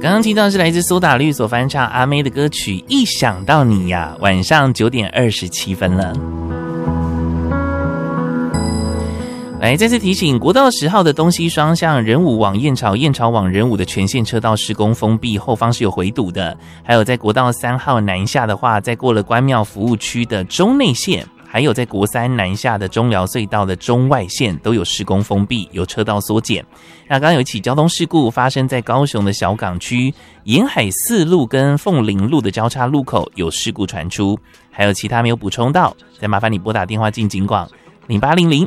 刚刚听到是来自苏打绿所翻唱阿妹的歌曲《一想到你》呀，晚上9点27分了。来，再次提醒，国道10号的东西双向仁武往燕巢、燕巢往仁武的全线车道施工封闭，后方是有回堵的。还有在国道3号南下的话，在过了关庙服务区的中内线，还有在国3南下的中寮隧道的中外线都有施工封闭，有车道缩减。那刚刚有一起交通事故发生在高雄的小港区沿海4路跟凤林路的交叉路口有事故传出，还有其他没有补充到，再麻烦你拨打电话进警广0800